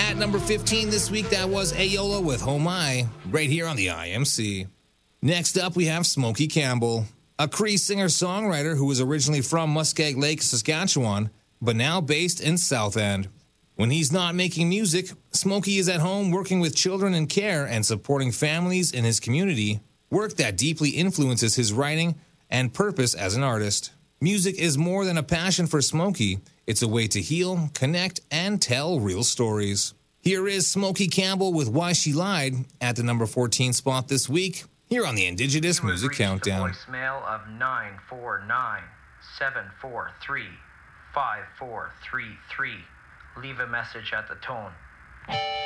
At number 15 this week, that was Ayola with Oh My, right here on the IMC. Next up, we have Smokey Campbell, a Cree singer-songwriter who was originally from Muskeg Lake, Saskatchewan, but now based in South End. When he's not making music, Smokey is at home working with children in care and supporting families in his community, work that deeply influences his writing and purpose as an artist. Music is more than a passion for Smokey. It's a way to heal, connect, and tell real stories. Here is Smokey Campbell with Why She Lied at the number 14 spot this week, here on the Indigenous Music Countdown. The voicemail of 949-743-5433. Leave a message at the tone.